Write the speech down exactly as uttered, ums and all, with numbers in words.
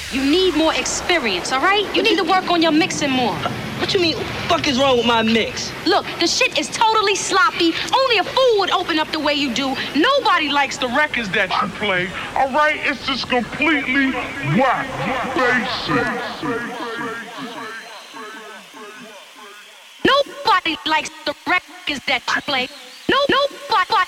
You need more experience, all right? You need to work on your mixing more. What you mean? What the fuck is wrong with my mix? Look, the shit is totally sloppy. Only a fool would open up the way you do. Nobody likes the records that you play. All right, it's just completely whack. Basic. Nobody likes the records that you play. No, nobody.